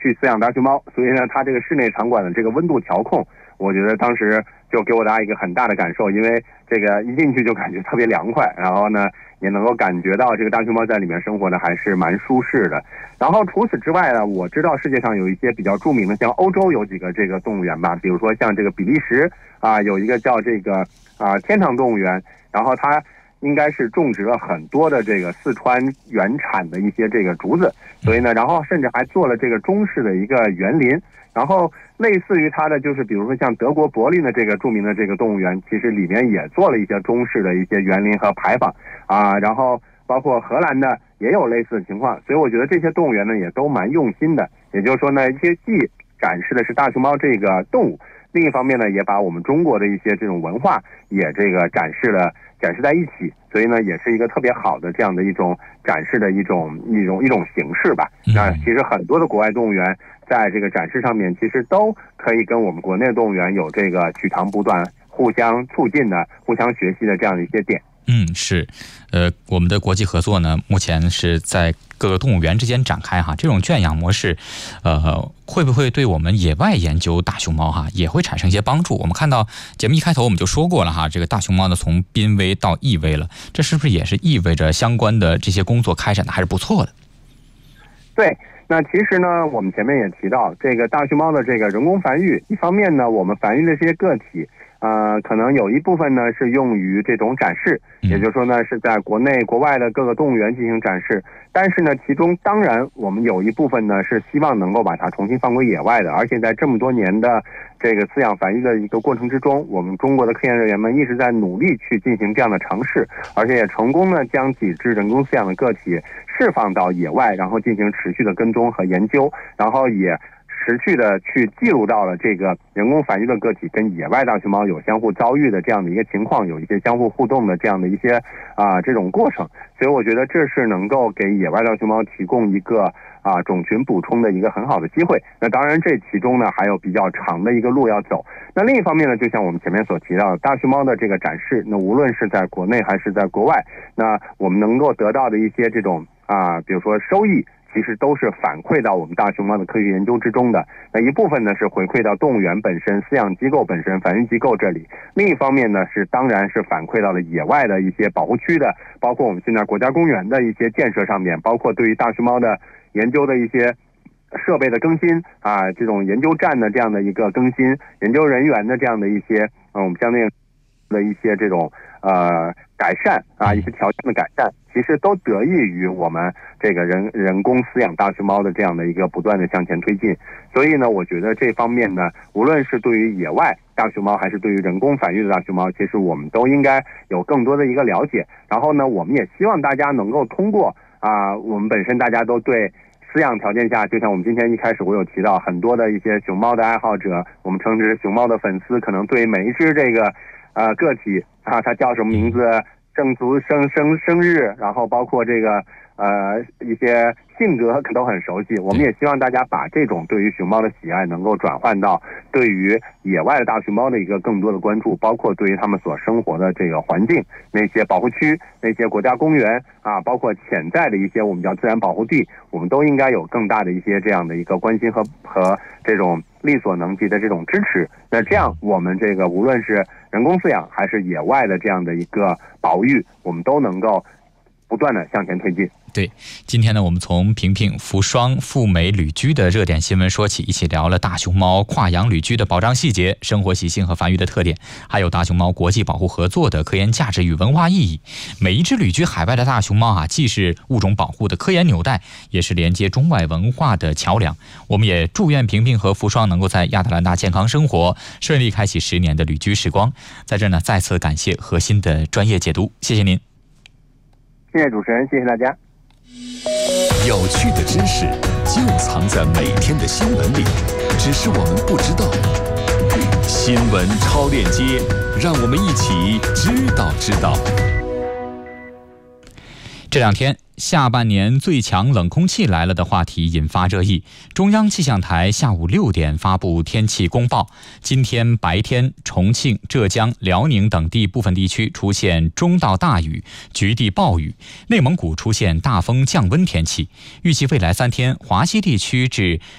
去饲养大熊猫，所以呢，它这个室内场馆的这个温度调控，我觉得当时就给我大家一个很大的感受，因为这个一进去就感觉特别凉快，然后呢，也能够感觉到这个大熊猫在里面生活的还是蛮舒适的。然后除此之外呢，我知道世界上有一些比较著名的，像欧洲有几个这个动物园吧，比如说像这个比利时有一个叫这个天堂动物园，然后它应该是种植了很多的这个四川原产的一些这个竹子，所以呢，然后甚至还做了这个中式的一个园林。然后类似于它的就是比如说像德国柏林的这个著名的这个动物园，其实里面也做了一些中式的一些园林和牌坊然后包括荷兰的也有类似的情况，所以我觉得这些动物园呢也都蛮用心的。也就是说呢，一些既展示的是大熊猫这个动物，另一方面呢也把我们中国的一些这种文化也这个展示在一起，所以呢也是一个特别好的这样的一种展示的一种形式吧。那其实很多的国外动物园在这个展示上面其实都可以跟我们国内的动物园有这个取长补短、互相促进的、互相学习的这样的一些点。 是，我们的国际合作呢，目前是在各个动物园之间展开哈。这种圈养模式，会不会对我们野外研究大熊猫也会产生一些帮助？我们看到节目一开头我们就说过了这个大熊猫呢从濒危到易危了，这是不是也是意味着相关的这些工作开展的还是不错的？ 对。那其实呢，我们前面也提到，这个大熊猫的这个人工繁育，一方面呢，我们繁育的这些个体，可能有一部分呢是用于这种展示，也就是说呢是在国内国外的各个动物园进行展示。但是呢，其中当然我们有一部分呢是希望能够把它重新放归野外的，而且在这么多年的这个饲养繁育的一个过程之中，我们中国的科研人员们一直在努力去进行这样的尝试，而且也成功呢将几只人工饲养的个体释放到野外，然后进行持续的跟踪和研究，然后也持续的去记录到了这个人工繁育的个体跟野外大熊猫有相互遭遇的这样的一个情况，有一些相互互动的这样的一些这种过程。所以我觉得这是能够给野外大熊猫提供一个种群补充的一个很好的机会。那当然这其中呢还有比较长的一个路要走。那另一方面呢，就像我们前面所提到的，大熊猫的这个展示，那无论是在国内还是在国外，那我们能够得到的一些这种比如说收益，其实都是反馈到我们大熊猫的科学研究之中的。那一部分呢是回馈到动物园本身、饲养机构本身、繁育机构这里，另一方面呢是当然是反馈到了野外的一些保护区的，包括我们现在国家公园的一些建设上面，包括对于大熊猫的研究的一些设备的更新这种研究站的这样的一个更新，研究人员的这样的一些我们相对的一些这种改善一些条件的改善，其实都得益于我们这个人工饲养大熊猫的这样的一个不断的向前推进。所以呢，我觉得这方面呢，无论是对于野外大熊猫还是对于人工繁育的大熊猫，其实我们都应该有更多的一个了解。然后呢，我们也希望大家能够通过我们本身大家都对饲养条件下，就像我们今天一开始我有提到很多的一些熊猫的爱好者，我们称之熊猫的粉丝，可能对每一只这个个体它叫什么名字、生日，然后包括这个一些性格都很熟悉。我们也希望大家把这种对于熊猫的喜爱能够转换到对于野外的大熊猫的一个更多的关注，包括对于他们所生活的这个环境，那些保护区、那些国家公园包括潜在的一些我们叫自然保护地，我们都应该有更大的一些这样的一个关心和这种力所能及的这种支持。那这样我们这个无论是人工饲养还是野外的这样的一个保育，我们都能够不断的向前推进。 对，今天呢，我们从萍萍扶霜赴美旅居的热点新闻说起，一起聊了大熊猫跨洋旅居的保障细节、生活习性和繁育的特点，还有大熊猫国际保护合作的科研价值与文化意义。每一只旅居海外的大熊猫既是物种保护的科研纽带，也是连接中外文化的桥梁。我们也祝愿萍萍和扶霜能够在亚特兰大健康生活，顺利开启10年的旅居时光。在这呢，再次感谢核心的专业解读，谢谢您。 谢谢主持人，谢谢大家。 有趣的知识就藏在每天的新闻里，只是我们不知道。新闻超链接，让我们一起知道。 这两天下半年最强冷空气来了的话题引发热议。中央气象台下午6点发布天气公报，今天白天重庆、浙江、辽宁等地部分地区出现中到大雨，局地暴雨，内蒙古出现大风降温天气。预计未来3天，华西地区至